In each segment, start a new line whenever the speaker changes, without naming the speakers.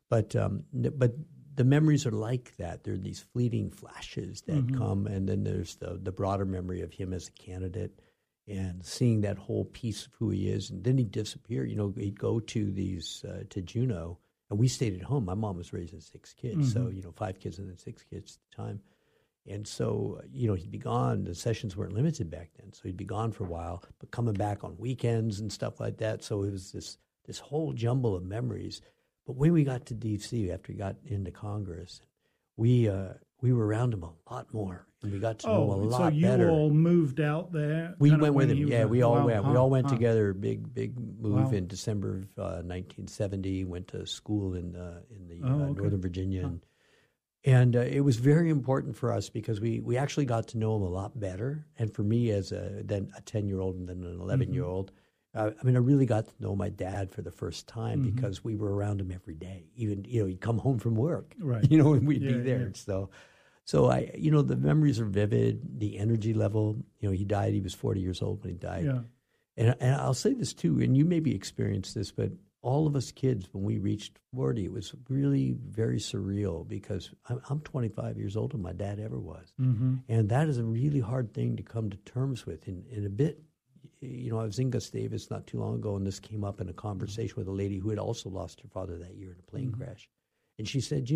But the memories are like that. There are these fleeting flashes that come, and then there's the broader memory of him as a candidate and seeing that whole piece of who he is. And then he'd disappear. He'd go to these to Juneau, and we stayed at home. My mom was raising 6 kids, so 5 kids and then 6 kids at the time. And so, he'd be gone. The sessions weren't limited back then, so he'd be gone for a while, but coming back on weekends and stuff like that. So it was this whole jumble of memories. But when we got to D.C., after we got into Congress, we were around him a lot more, and we got to know him a lot better.
So you all moved out there?
We went with him. Yeah, we all went. We all went together. Big move in December of 1970. Went to school in Northern Virginia, and it was very important for us because we actually got to know him a lot better. And for me, as a 10-year-old and then an 11-year-old. I really got to know my dad for the first time because we were around him every day. Even, he'd come home from work,
right?
And we'd be there. Yeah. So I, the memories are vivid. The energy level. He died. He was 40 years old when he died.
Yeah.
And I'll say this too, and you maybe experienced this, but all of us kids, when we reached 40, it was really very surreal because I'm 25 years older than my dad ever was, and that is a really hard thing to come to terms with. In a bit. I was in Gustavus not too long ago, and this came up in a conversation with a lady who had also lost her father that year in a plane crash. And she said,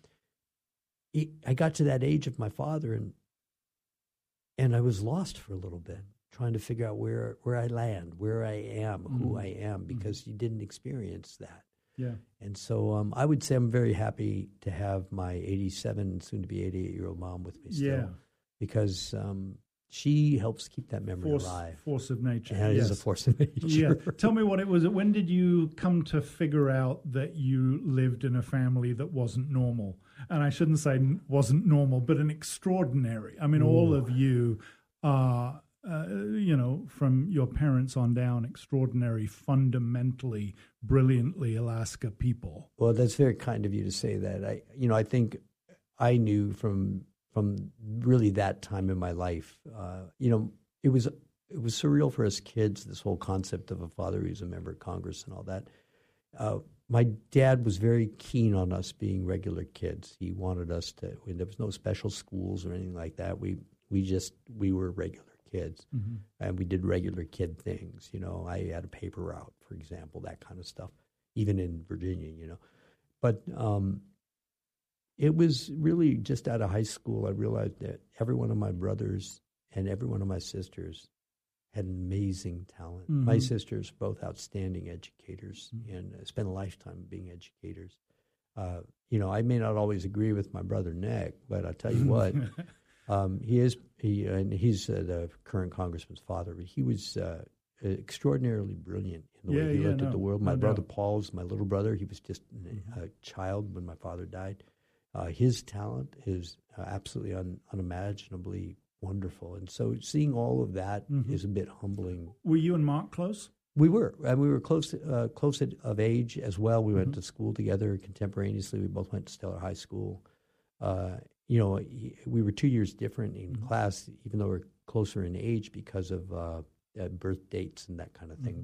I got to that age of my father, and I was lost for a little bit, trying to figure out where I land, where I am, who I am, because you didn't experience that.
Yeah.
And so I would say I'm very happy to have my 87, soon-to-be 88-year-old mom with me still, because she helps keep that memory alive.
Force of nature.
And it is a force of nature.
Yeah. Tell me what it was. When did you come to figure out that you lived in a family that wasn't normal? And I shouldn't say wasn't normal, but an extraordinary. All of you are, from your parents on down, extraordinary, fundamentally, brilliantly Alaska people.
Well, that's very kind of you to say that. I think I knew from really that time in my life, it was surreal for us kids, this whole concept of a father who's a member of Congress and all that. My dad was very keen on us being regular kids. He wanted us to, there was no special schools or anything like that. We were regular kids, and we did regular kid things. I had a paper route, for example, that kind of stuff, even in Virginia, But it was really just out of high school, I realized that every one of my brothers and every one of my sisters had amazing talent. My sisters, both outstanding educators, and spent a lifetime being educators. I may not always agree with my brother Nick, but I'll tell you what, he's the current congressman's father. But he was extraordinarily brilliant in the way he looked at the world. My brother Paul's my little brother. He was just a child when my father died. His talent is absolutely unimaginably wonderful. And so seeing all of that is a bit humbling.
Were you and Mark close?
We were. And we were close of age as well. We went to school together contemporaneously. We both went to Stellar High School. We were 2 years different in class, even though we're closer in age because of birth dates and that kind of thing.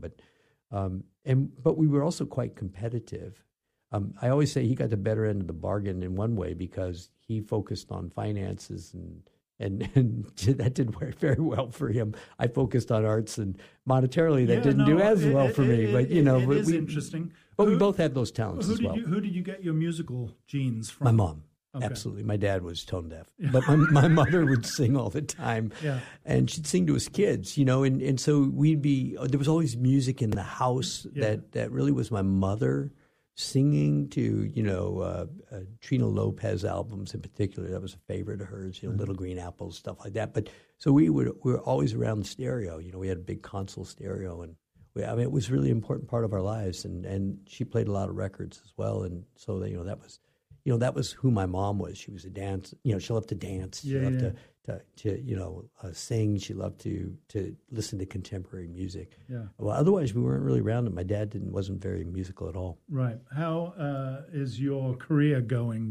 But we were also quite competitive. I always say he got the better end of the bargain in one way because he focused on finances and that didn't work very well for him. I focused on arts, and monetarily that didn't do as well for me. But
it is interesting.
But we both had those talents as well.
Who did you get your musical genes from?
My mom. Okay. Absolutely. My dad was tone deaf, but my mother would sing all the time, and she'd sing to us kids, and so there was always music in the house that really was my mother singing to, Trina Lopez albums in particular. That was a favorite of hers, Little Green Apples, stuff like that. But so we were always around the stereo. We had a big console stereo, and it was a really important part of our lives. And she played a lot of records as well. And so, that was who my mom was. She was a dance. She loved to dance. She loved to sing. She loved to listen to contemporary music. Yeah. Well, otherwise we weren't really around it. My dad wasn't very musical at all.
Right. How is your career going?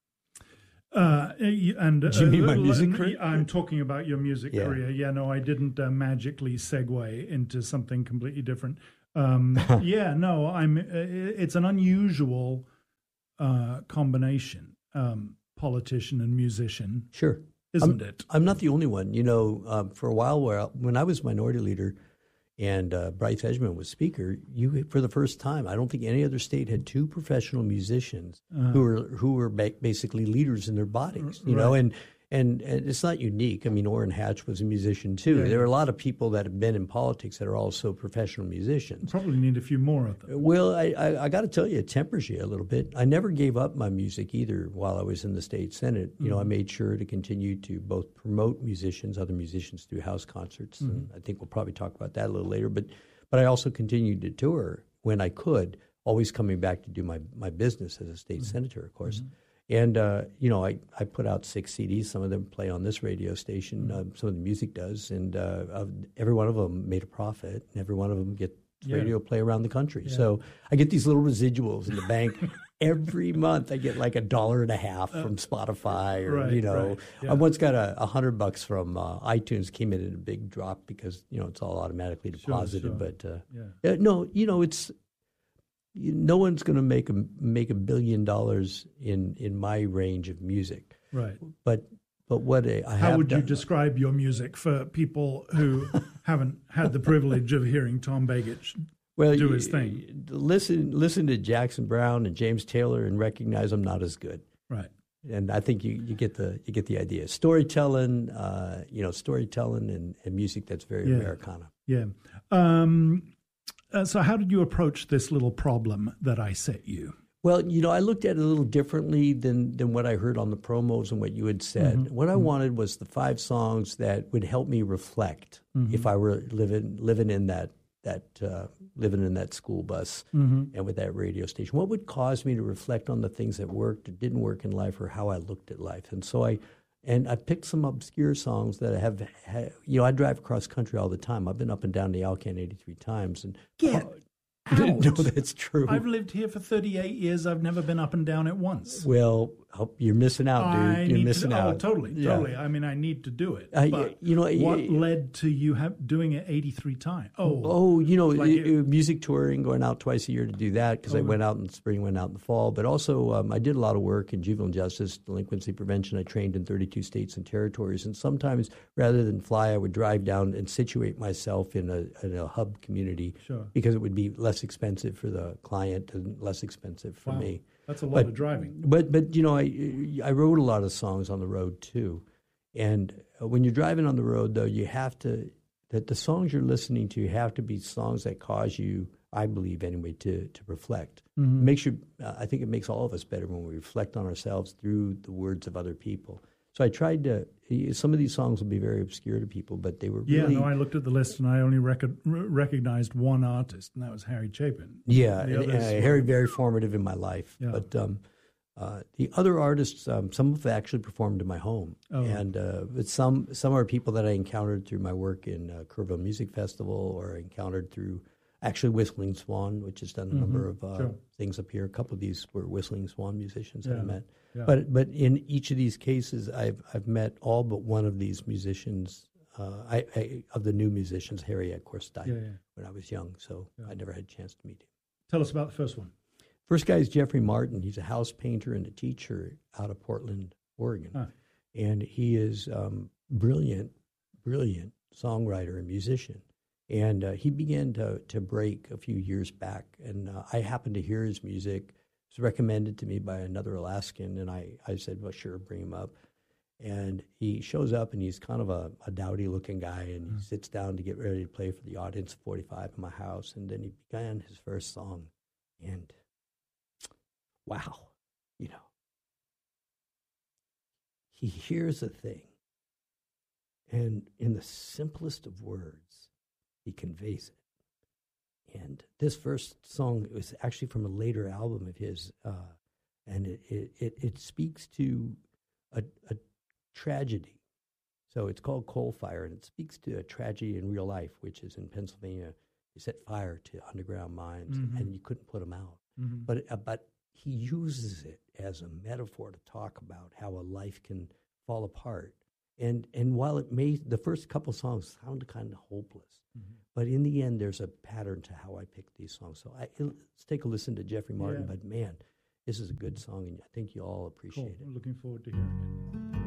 Do you
mean my music career?
I'm talking about your music career. Yeah. No, I didn't magically segue into something completely different. It's an unusual combination, politician and musician.
Sure.
Isn't it?
I'm not the only one. For a while, when I was minority leader and Bryce Edgman was speaker, for the first time, I don't think any other state had two professional musicians who were basically leaders in their bodies. And it's not unique. I mean, Orrin Hatch was a musician too. Yeah. There are a lot of people that have been in politics that are also professional musicians.
Probably need a few more of them.
Well, I got to tell you, it tempers you a little bit. I never gave up my music either while I was in the state Senate. I made sure to continue to both promote other musicians through house concerts, and I think we'll probably talk about that a little later. But I also continued to tour when I could, always coming back to do my business as a state senator, of course. And, I put out 6 CDs. Some of them play on this radio station. Some of the music does. And every one of them made a profit. And every one of them gets radio play around the country. Yeah. So I get these little residuals in the bank. Every month I get like $1.50 from Spotify. I once got $100 from iTunes. Came in at a big drop because, it's all automatically deposited. Sure. But, it's... No one's going to make $1 billion in my range of music,
right?
But
how would you describe your music for people who haven't had the privilege of hearing Tom Begich do his thing?
Listen to Jackson Browne and James Taylor and recognize I'm not as good,
right?
And I think you get the idea. Storytelling, storytelling and music that's very Americana.
Yeah. So how did you approach this little problem that I set you?
Well, I looked at it a little differently than what I heard on the promos and what you had said. What I wanted was the 5 songs that would help me reflect if I were living in that school bus and with that radio station. What would cause me to reflect on the things that worked or didn't work in life or how I looked at life? And so I picked some obscure songs that I drive across country all the time. I've been up and down the Alcan 83 times. And
out.
No, that's true.
I've lived here for 38 years. I've never been up and down it once.
Well, you're missing out, dude. You're missing out.
Oh, totally. I mean, I need to do it. But what led to you doing it 83 times?
Music touring, going out twice a year to do that because I went out in the spring, went out in the fall. But also, I did a lot of work in juvenile justice, delinquency prevention. I trained in 32 states and territories. And sometimes, rather than fly, I would drive down and situate myself in a hub community because it would be less expensive for the client and less expensive for me.
That's a lot of driving.
But I wrote a lot of songs on the road too, and when you're driving on the road, though, you have to the songs you're listening to have to be songs that cause you, I believe anyway, to reflect. Makes you. I think it makes all of us better when we reflect on ourselves through the words of other people. So I tried to. Some of these songs will be very obscure to people, but they were really...
I looked at the list and I only recognized one artist, and that was Harry Chapin.
Yeah, Harry, very formative in my life. Yeah. But the other artists, some have actually performed in my home. Oh. And but some are people that I encountered through my work in Kerrville Music Festival or encountered through actually Whistling Swan, which has done a number of things up here. A couple of these were Whistling Swan musicians that I met. Yeah. But in each of these cases, I've met all but one of these musicians. Of the new musicians, Harry, of course, died when I was young, so I never had a chance to meet him.
Tell us about the first one.
First guy is Jeffrey Martin. He's a house painter and a teacher out of Portland, Oregon. And he is brilliant songwriter and musician. And he began to break a few years back. And I happened to hear his music. It was recommended to me by another Alaskan, and I said, well, sure, bring him up. And he shows up, and he's kind of a dowdy-looking guy, and he sits down to get ready to play for the audience of 45 in my house. And then he began his first song, and wow, he hears a thing, and in the simplest of words, he conveys it. And this first song was actually from a later album of his, and it speaks to a tragedy. So it's called Coal Fire, and it speaks to a tragedy in real life, which is in Pennsylvania. You set fire to underground mines, and you couldn't put them out. But he uses it as a metaphor to talk about how a life can fall apart. And while the first couple songs sound kind of hopeless, but in the end, there's a pattern to how I pick these songs. So let's take a listen to Jeffrey Martin. But man, This is a good song, and I think you all
Cool.
appreciate it.
I'm looking forward to hearing it.